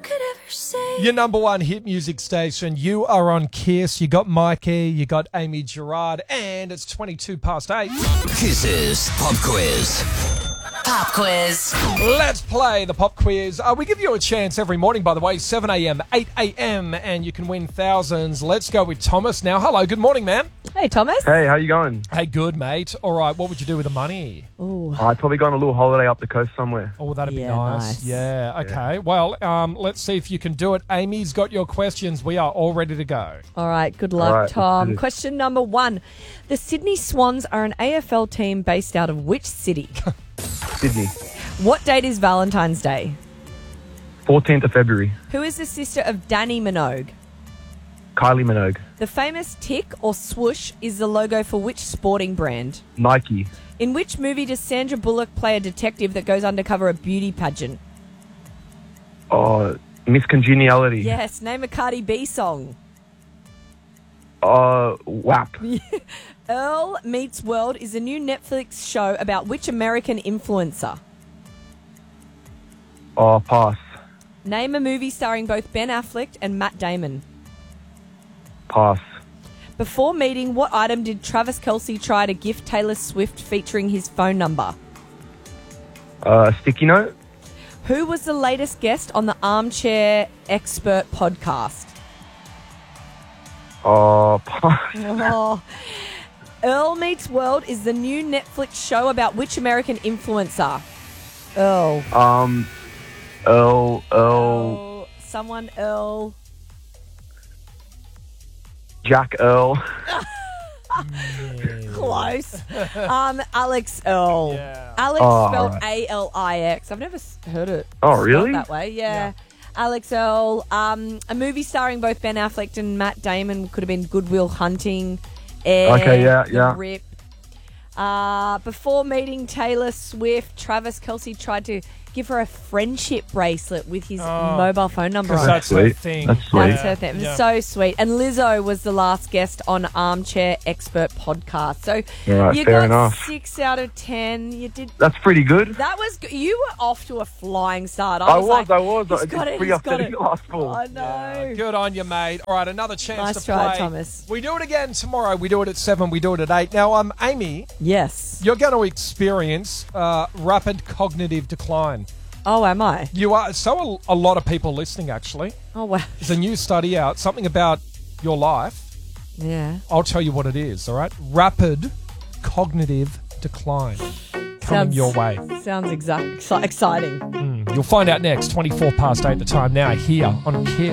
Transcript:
could ever say. Your number one hit music station. You are on Kiss. You got Mikey, you got Amy Gerard, and it's 22 past 8. Kiss's Pop Quiz. Pop quiz. Let's play the pop quiz. We give you a chance every morning, by the way, 7 a.m., 8 a.m., and you can win thousands. Let's go with Thomas now. Hello, good morning, man. Hey, Thomas. Hey, how you going? Hey, good, mate. All right, what would you do with the money? Ooh. I'd probably go on a little holiday up the coast somewhere. Oh, that'd be Yeah, nice. nice. Yeah, okay. Well, let's see if you can do it. Amy's got your questions. We are all ready to go. All right, good luck, All right, Tom. let's do this. Question number 1. The Sydney Swans are an AFL team based out of which city? Sydney. What date is Valentine's Day? 14th of February. Who is the sister of Danny Minogue? Kylie Minogue. The famous tick or swoosh is the logo for which sporting brand? Nike. In which movie does Sandra Bullock play a detective that goes undercover a beauty pageant? Miss Congeniality. Yes, name a Cardi B song. WAP. Earl Meets World is a new Netflix show about which American influencer? Pass. Name a movie starring both Ben Affleck and Matt Damon. Pass. Before meeting, what item did Travis Kelce try to gift Taylor Swift featuring his phone number? Sticky note. Who was the latest guest on the Armchair Expert podcast? Pass. Oh. Earl Meets World is the new Netflix show about which American influencer? Earl. Earl. Oh, someone Earl. Jack Earl. Close. Alex Earl. Yeah. Alex Oh, spelled right. A-L-I-X. I've never heard it. Oh, spelled really? that way, yeah. Alex Earl. A movie starring both Ben Affleck and Matt Damon could have been Good Will Hunting. Air, Okay, yeah, The yeah. Rip. Before meeting Taylor Swift, Travis Kelce tried to give her a friendship bracelet with his mobile phone number on it. That's her sweet. thing. That's sweet. That's her thing. It was Yeah. so sweet. And Lizzo was the last guest on Armchair Expert podcast. So All right, you fair got enough. 6 out of 10. You did. That's pretty good. That was good. You were off to a flying start. I was. was. He's It's got it. pretty He's got upsetting it. the last ball. I know. Good on you, mate. All right, another chance Nice to try, play. Thomas. We do it again tomorrow. We do it at 7. We do it at 8. Now, Amy, Yes. you're going to experience rapid cognitive decline. Oh, am I? You are. So a lot of people listening, actually. Oh, wow. There's a new study out, something about your life. Yeah. I'll tell you what it is, all right? Rapid cognitive decline coming your way. Sounds exciting. You'll find out next, 24 past 8 the time now, here on Kiss.